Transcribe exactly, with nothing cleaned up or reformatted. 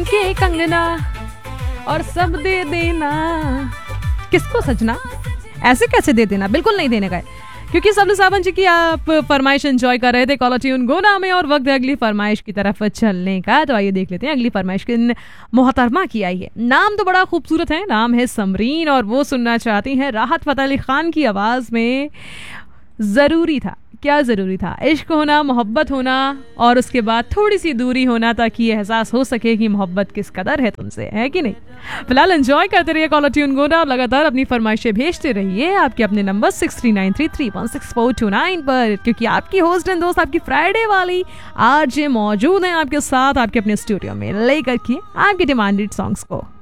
के कंगना और सब दे देना। किसको सजना? ऐसे कैसे दे देना? बिल्कुल नहीं देने का है, क्योंकि सबने सावन जी की आप फरमाइश एंजॉय कर रहे थे कॉलर ट्यून गोना में, और वक्त है अगली फरमाइश की तरफ चलने का। तो आइए देख लेते हैं अगली फरमाइश किन मोहतरमा की आई है। नाम तो बड़ा खूबसूरत है, नाम है समरीन, और वो सुनना चाहती हैं राहत फ़तेह अली खान की आवाज़ में ज़रूरी था। क्या ज़रूरी था? इश्क होना, मोहब्बत होना, और उसके बाद थोड़ी सी दूरी होना, ताकि ये एहसास हो सके कि मोहब्बत किस कदर है तुमसे, है कि नहीं? फिलहाल एंजॉय करते रहिए कॉलर ट्यून गोना, और लगातार अपनी फरमाइशें भेजते रहिए आपके अपने number six three nine three three one six four to nine पर, क्योंकि आपकी होस्ट एंड दोस्त आपकी फ्राइडे वाली आरजे मौजूद हैं आपके साथ, आपके अपने स्टूडियो में लेकर के आपके डिमांडेड सॉन्ग्स को।